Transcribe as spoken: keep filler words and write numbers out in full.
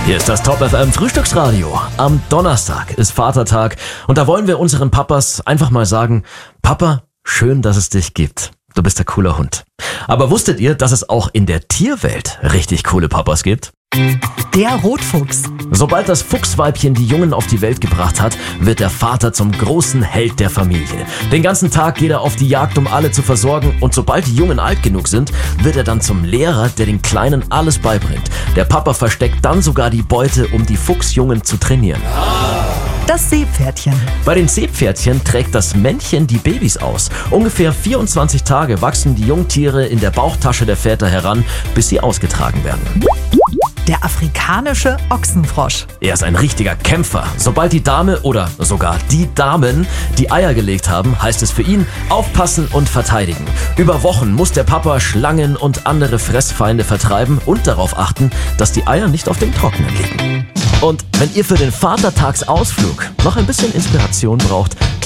Hier ist das Top F M Frühstücksradio. Am Donnerstag ist Vatertag und da wollen wir unseren Papas einfach mal sagen, Papa, schön, dass es dich gibt. Du bist der cooler Hund. Aber wusstet ihr, dass es auch in der Tierwelt richtig coole Papas gibt? Der Rotfuchs. Sobald das Fuchsweibchen die Jungen auf die Welt gebracht hat, wird der Vater zum großen Held der Familie. Den ganzen Tag geht er auf die Jagd, um alle zu versorgen, und sobald die Jungen alt genug sind, wird er dann zum Lehrer, der den Kleinen alles beibringt. Der Papa versteckt dann sogar die Beute, um die Fuchsjungen zu trainieren. Das Seepferdchen. Bei den Seepferdchen trägt das Männchen die Babys aus. Ungefähr vierundzwanzig Tage wachsen die Jungtiere in der Bauchtasche der Väter heran, bis sie ausgetragen werden. Der afrikanische Ochsenfrosch. Er ist ein richtiger Kämpfer. Sobald die Dame oder sogar die Damen die Eier gelegt haben, heißt es für ihn aufpassen und verteidigen. Über Wochen muss der Papa Schlangen und andere Fressfeinde vertreiben und darauf achten, dass die Eier nicht auf dem Trockenen liegen. Und wenn ihr für den Vatertagsausflug noch ein bisschen Inspiration braucht,